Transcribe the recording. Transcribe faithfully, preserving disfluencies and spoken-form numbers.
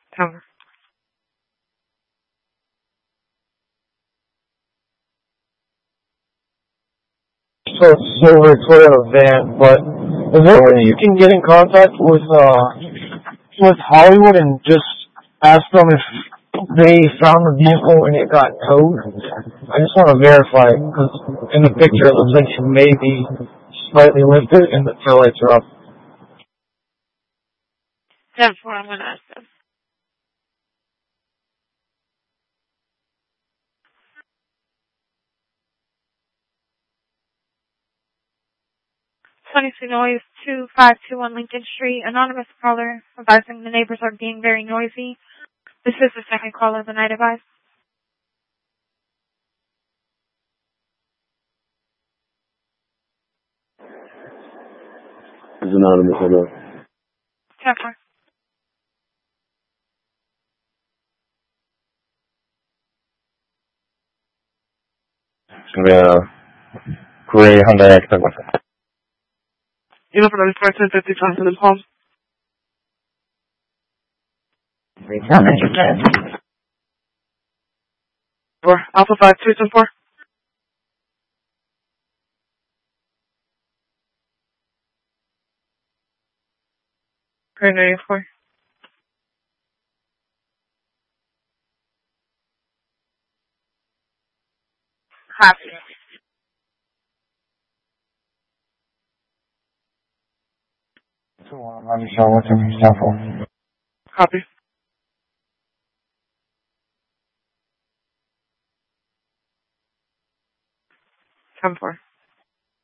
Tower. So it's silver Toyota van, but is there a way you can get in contact with uh with Hollywood and just ask them if they found the vehicle and it got towed? I just want to verify because in the picture it looks like it may be slightly lifted and the taillights are up. That's what I'm gonna ask them. twenty-two noise, two five two one Lincoln Street. Anonymous caller advising the neighbors are being very noisy. This is the second call of the night, advice. It's anonymous, I know. Tower. It's going to be a gray Hyundai Accent. You know, for the person fifty thousand in Palm. Four Alpha five two seven four. Green ninety four. Copy. I'm sure what's in your phone. Copy. Ten four.